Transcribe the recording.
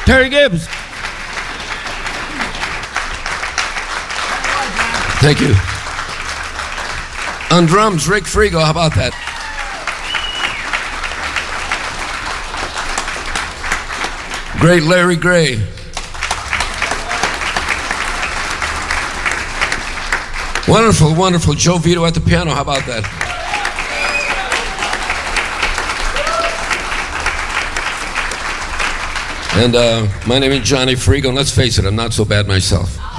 Terry Gibbs. Thank you. On drums, Rick Frigo. How about that? Great Larry Gray. Wonderful, wonderful Joe Vito at the piano. How about that? And my name is Johnny Frigo, and let's face it, I'm not so bad myself.